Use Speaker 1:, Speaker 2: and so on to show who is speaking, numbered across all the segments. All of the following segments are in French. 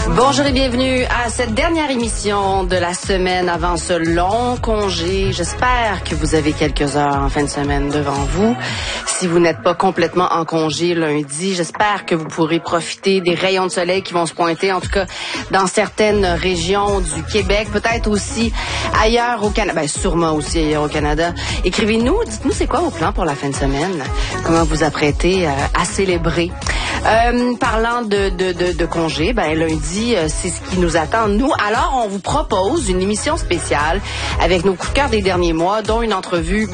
Speaker 1: Bonjour et bienvenue à cette dernière émission de la semaine avant ce long congé. J'espère que vous avez quelques heures en fin de semaine devant vous. Si vous n'êtes pas complètement en congé lundi, j'espère que vous pourrez profiter des rayons de soleil qui vont se pointer, en tout cas dans certaines régions du Québec, peut-être aussi ailleurs au Canada, ben sûrement aussi ailleurs au Canada. Écrivez-nous, dites-nous c'est quoi vos plans pour la fin de semaine, comment vous apprêtez à célébrer. Parlant de congé, ben lundi, c'est ce qui nous attend, nous. Alors, on vous propose une émission spéciale avec nos coups de cœur des derniers mois, dont une entrevue,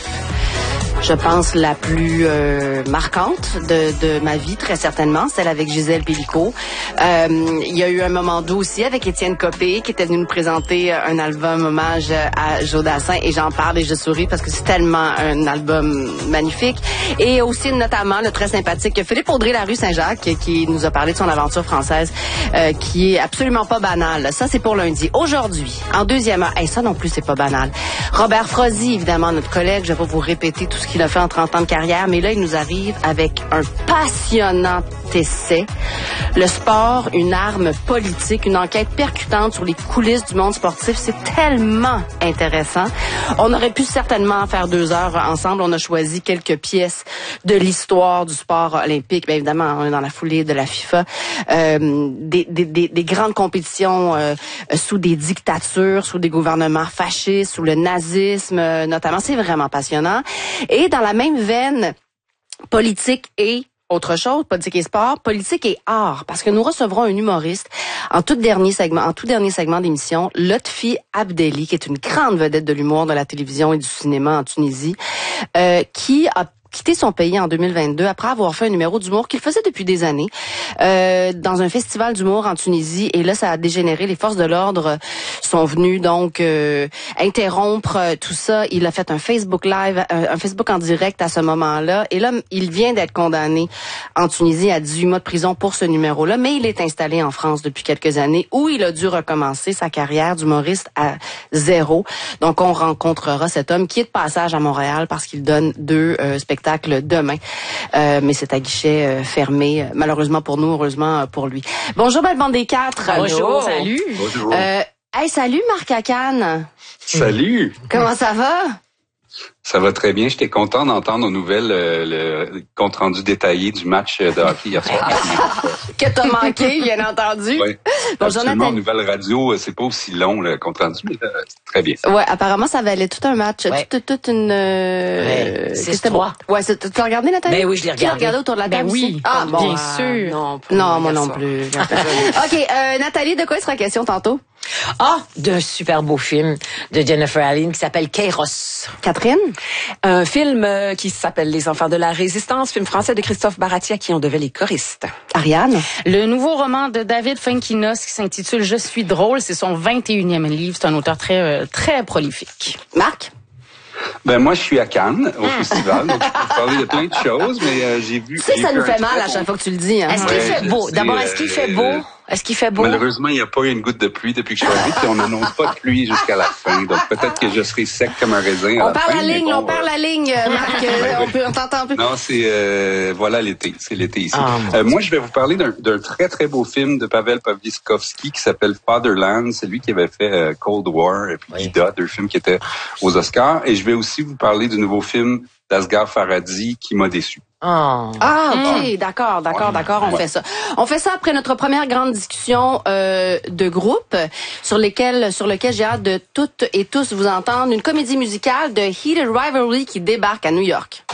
Speaker 1: je pense, la plus marquante de ma vie, très certainement, celle avec Gisèle Pélicaud. Il y a eu un moment doux aussi avec Étienne Copé, qui était venu nous présenter un album hommage à Joe Dassin, et j'en parle et je souris parce que c'est tellement un album magnifique. Et aussi, notamment, le très sympathique Philippe Audrey-Larue Saint-Jacques, qui nous a parlé de son aventure française, qui est absolument pas banale. Ça, c'est pour lundi. Aujourd'hui, en deuxième heure, ça non plus, c'est pas banal. Robert Frozy, évidemment, notre collègue, je vais pas vous répéter tout ce qu'il a fait en 30 ans de carrière, mais là, il nous arrive avec un passionnant essai. Le sport, une arme politique, une enquête percutante sur les coulisses du monde sportif. C'est tellement intéressant. On aurait pu certainement faire 2 heures ensemble. On a choisi quelques pièces de l'histoire du sport olympique. Bien évidemment, on est dans la foulée de la FIFA. Des grandes compétitions sous des dictatures, sous des gouvernements fascistes, sous le nazisme notamment. C'est vraiment passionnant. Et dans la même veine, politique et autre chose, politique et sport, politique et art, parce que nous recevrons un humoriste en tout dernier segment d'émission, Lotfi Abdelli, qui est une grande vedette de l'humour, de la télévision et du cinéma en Tunisie, qui a quitté son pays en 2022 après avoir fait un numéro d'humour qu'il faisait depuis des années dans un festival d'humour en Tunisie, et là ça a dégénéré. Les forces de l'ordre sont venues donc interrompre tout ça. Il a fait un Facebook live, un Facebook en direct à ce moment-là, et là il vient d'être condamné en Tunisie à 18 mois de prison pour ce numéro-là, mais il est installé en France depuis quelques années où il a dû recommencer sa carrière d'humoriste à zéro. Donc on rencontrera cet homme qui est de passage à Montréal parce qu'il donne 2 spectacles demain, mais c'est à guichet fermé, malheureusement pour nous, heureusement pour lui. Bonjour, belle bande des 4.
Speaker 2: Bonjour. Salut.
Speaker 3: Bonjour.
Speaker 1: Salut Marc Acane.
Speaker 3: Salut.
Speaker 1: Comment ça va?
Speaker 3: Ça va très bien. J'étais content d'entendre aux nouvelles le compte-rendu détaillé du match de hockey hier soir.
Speaker 1: Que t'as manqué, bien entendu.
Speaker 3: Oui.
Speaker 1: Bonjour
Speaker 3: Absolument,
Speaker 1: Nathalie.
Speaker 3: nouvelle radio, c'est pas aussi long le compte-rendu, mais c'est très bien.
Speaker 1: Ouais, apparemment ça valait tout un match,
Speaker 2: Ouais.
Speaker 1: toute une.
Speaker 2: C'était moi.
Speaker 1: Ouais, tu l'as regardé Nathalie?
Speaker 2: Ben oui, je l'ai
Speaker 1: Qui l'a
Speaker 2: regardé.
Speaker 1: regardé autour de la table?
Speaker 2: Ben oui,
Speaker 1: aussi? Ah bon,
Speaker 2: bien sûr.
Speaker 1: Non, moi non plus. Ok, Nathalie, de quoi il sera question tantôt?
Speaker 2: D'un super beau film de Jennifer Aniston qui s'appelle Kairos.
Speaker 1: Catherine?
Speaker 4: Un film qui s'appelle Les Enfants de la Résistance, film français de Christophe Baratier à qui on devait les choristes.
Speaker 1: Ariane?
Speaker 5: Le nouveau roman de David Fuenquinos qui s'intitule Je suis drôle, c'est son 21e livre. C'est un auteur très prolifique.
Speaker 1: Marc?
Speaker 3: Ben moi, je suis à Cannes, au festival, donc je peux vous parler de plein de choses, mais j'ai vu...
Speaker 1: Tu sais, ça
Speaker 3: j'ai
Speaker 1: nous
Speaker 3: vu un
Speaker 1: fait mal
Speaker 3: très
Speaker 1: à
Speaker 3: bon-
Speaker 1: chaque fois que tu le dis, hein?
Speaker 2: Est-ce qu'il
Speaker 3: Ouais,
Speaker 2: fait
Speaker 3: je
Speaker 2: beau?
Speaker 3: sais,
Speaker 2: D'abord, est-ce qu'il fait beau? Est-ce qu'il fait beau?
Speaker 3: Malheureusement, il n'y a pas eu une goutte de pluie depuis que je suis arrivé, puis on n'annonce pas de pluie jusqu'à la fin. Donc peut-être que je serai sec comme un raisin à
Speaker 1: On
Speaker 3: la
Speaker 1: perd
Speaker 3: fin.
Speaker 1: la
Speaker 3: mais
Speaker 1: ligne,
Speaker 3: bon,
Speaker 1: on perd la ligne, Marc. On t'entend plus.
Speaker 3: Non, c'est voilà l'été. C'est l'été ici.
Speaker 2: Ah,
Speaker 3: Moi, je vais vous parler d'un très très beau film de Pavel Pawlikowski qui s'appelle Fatherland. C'est lui qui avait fait Cold War et puis Ida, 2 films qui étaient aux Oscars. Et je vais aussi vous parler du nouveau film d'Asghar Farhadi qui m'a déçu.
Speaker 2: Oh.
Speaker 1: Ah, ok, d'accord, on fait ça. On fait ça après notre première grande discussion de groupe sur lequel j'ai hâte de toutes et tous vous entendre. Une comédie musicale de Heated Rivalry qui débarque à New York.